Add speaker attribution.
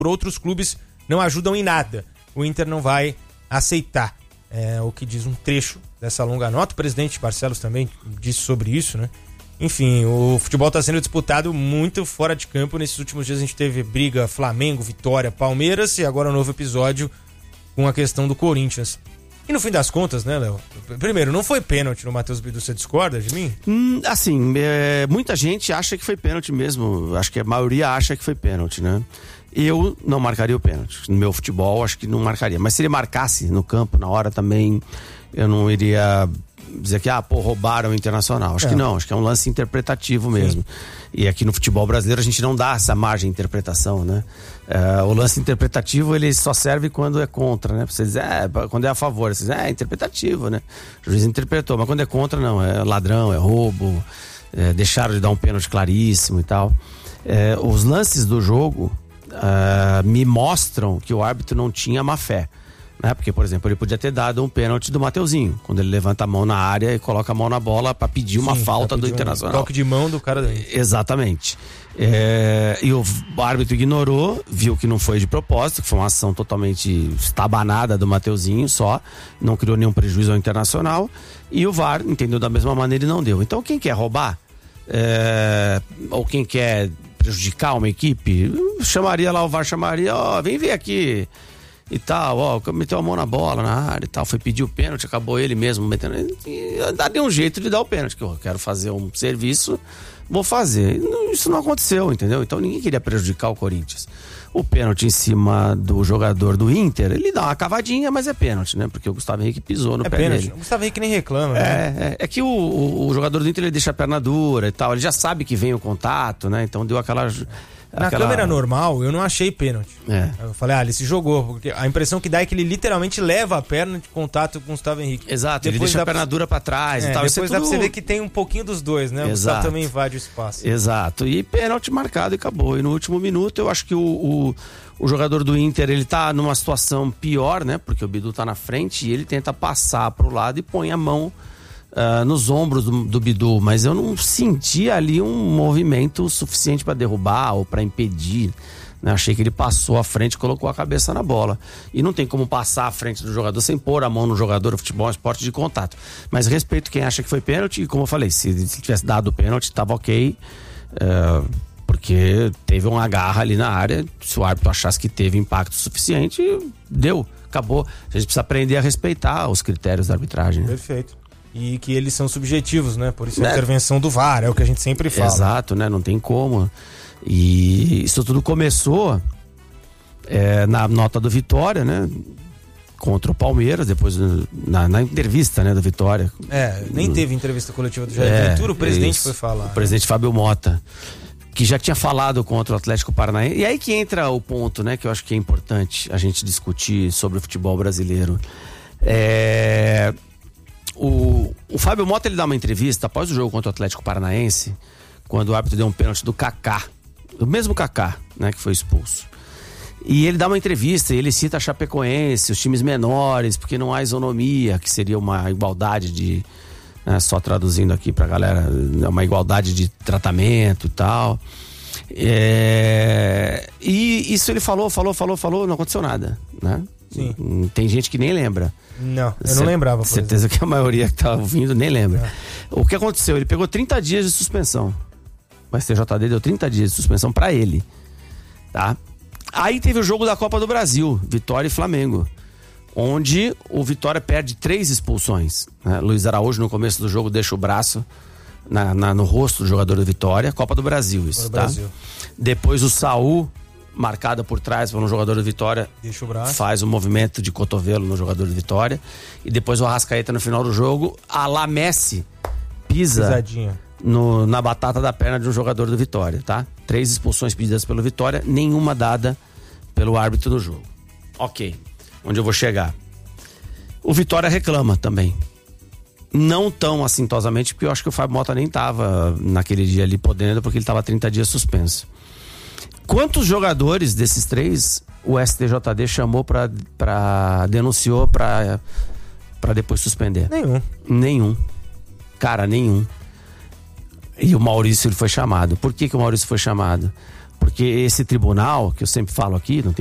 Speaker 1: por outros clubes não ajudam em nada. O Inter não vai aceitar. É o que diz um trecho dessa longa nota. O presidente Barcelos também disse sobre isso, né? Enfim, o futebol está sendo disputado muito fora de campo. Nesses últimos dias a gente teve briga Flamengo, Vitória, Palmeiras e agora um novo episódio com a questão do Corinthians. E no fim das contas, né, Léo? Primeiro, não foi pênalti no Matheus Bidu, você discorda de mim?
Speaker 2: Assim, muita gente acha que foi pênalti mesmo. Acho que a maioria acha que foi pênalti, né? Eu não marcaria o pênalti. No meu futebol, acho que não marcaria. Mas se ele marcasse no campo, na hora também, eu não iria dizer que, roubaram o Internacional. Acho que não, acho que é um lance interpretativo mesmo. Sim. E aqui no futebol brasileiro a gente não dá essa margem de interpretação, né? O lance interpretativo, ele só serve quando é contra, né? Você diz, quando é a favor, você diz, é interpretativo, né? O juiz interpretou, mas quando é contra, não. É ladrão, é roubo, deixaram de dar um pênalti claríssimo e tal. Os lances do jogo me mostram que o árbitro não tinha má fé, né? Porque, por exemplo, ele podia ter dado um pênalti do Mateuzinho, quando ele levanta a mão na área e coloca a mão na bola para pedir uma falta do Internacional.
Speaker 1: Toque de mão do cara daí.
Speaker 2: Exatamente. E o árbitro ignorou, viu que não foi de propósito, que foi uma ação totalmente estabanada do Mateuzinho só, não criou nenhum prejuízo ao Internacional, e o VAR entendeu da mesma maneira e não deu. Então quem quer roubar, ou quem quer prejudicar uma equipe, chamaria lá, o VAR chamaria, vem ver aqui e tal, meteu a mão na bola, na área e tal, foi pedir o pênalti, acabou ele mesmo metendo, e daria um jeito de dar o pênalti, que eu quero fazer um serviço, vou fazer. Isso não aconteceu, entendeu? Então ninguém queria prejudicar o Corinthians. O pênalti em cima do jogador do Inter, ele dá uma cavadinha, mas é pênalti, né? Porque o Gustavo Henrique pisou no pé
Speaker 1: pênalti.
Speaker 2: dele.
Speaker 1: O Gustavo Henrique nem reclama, né?
Speaker 2: É que o jogador do Inter, ele deixa a perna dura e tal, ele já sabe que vem o contato, né? Então deu aquela...
Speaker 1: Na câmera normal, eu não achei pênalti. Eu falei, ele se jogou, porque a impressão que dá é que ele literalmente leva a perna de contato com o Gustavo Henrique.
Speaker 2: Exato, ele deixa a perna dura pra trás e tal.
Speaker 1: Depois dá pra você ver que tem um pouquinho dos dois, né? O Gustavo também invade o espaço.
Speaker 2: Exato, e pênalti marcado e acabou. E no último minuto, eu acho que o jogador do Inter, ele tá numa situação pior, né? Porque o Bidu tá na frente e ele tenta passar pro lado e põe a mão nos ombros do Bidu, mas eu não senti ali um movimento suficiente para derrubar ou para impedir, né? Achei que ele passou à frente e colocou a cabeça na bola, e não tem como passar à frente do jogador sem pôr a mão no jogador. O futebol é um esporte de contato, mas respeito quem acha que foi pênalti, e como eu falei, se tivesse dado o pênalti, tava ok, porque teve uma agarra ali na área. Se o árbitro achasse que teve impacto suficiente, deu, acabou. A gente precisa aprender a respeitar os critérios da arbitragem, né?
Speaker 1: Perfeito. E que eles são subjetivos, né? Por isso a intervenção do VAR, é o que a gente sempre fala.
Speaker 2: Exato, né? Não tem como. E isso tudo começou na nota do Vitória, né? Contra o Palmeiras, depois na entrevista, né, do Vitória.
Speaker 1: Nem teve entrevista coletiva do Jair Ventura, o presidente foi falar.
Speaker 2: O presidente Fábio Mota, que já tinha falado contra o Atlético Paranaense. E aí que entra o ponto, né, que eu acho que é importante a gente discutir sobre o futebol brasileiro. O Fábio Mota, ele dá uma entrevista após o jogo contra o Atlético Paranaense, quando o árbitro deu um pênalti do Kaká, do mesmo Kaká, né, que foi expulso. E ele dá uma entrevista e ele cita a Chapecoense, os times menores, porque não há isonomia, que seria uma igualdade de... só traduzindo aqui pra galera, uma igualdade de tratamento e tal. E isso ele falou, não aconteceu nada, né?
Speaker 1: Sim.
Speaker 2: Tem gente que nem lembra.
Speaker 1: Não, eu não lembrava.
Speaker 2: Certeza que a maioria que tá ouvindo nem lembra. O que aconteceu? Ele pegou 30 dias de suspensão. O STJD deu 30 dias de suspensão pra ele, tá? Aí teve o jogo da Copa do Brasil, Vitória e Flamengo, onde o Vitória perde 3 expulsões, né? Luiz Araújo, no começo do jogo, deixa o braço no rosto do jogador do Vitória. Copa do Brasil, isso, tá? Brasil. Depois o Saul, marcada por trás por um jogador do Vitória,
Speaker 1: deixa o braço,
Speaker 2: faz um movimento de cotovelo no jogador do Vitória. E depois o Arrascaeta, no final do jogo, a lá Messi pisa na batata da perna de um jogador do Vitória, tá? 3 expulsões pedidas pelo Vitória, nenhuma dada pelo árbitro do jogo. Ok, onde eu vou chegar? O Vitória reclama também. Não tão assintosamente, porque eu acho que o Fábio Mota nem tava naquele dia ali podendo, porque ele tava 30 dias suspenso. Quantos jogadores desses 3 o STJD chamou denunciou pra depois suspender? Nenhum. Cara, nenhum. E o Maurício, ele foi chamado. Por que o Maurício foi chamado? Porque esse tribunal, que eu sempre falo aqui, não tem